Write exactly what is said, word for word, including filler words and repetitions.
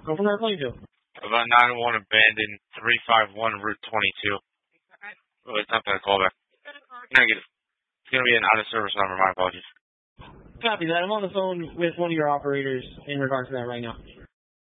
Go from there, Plainfield. About nine one abandoned, three five one Route twenty-two. Oh, it's not that callback. Negative. It's going to be an out-of-service number, my apologies. Copy that. I'm on the phone with one of your operators in regards to that right now.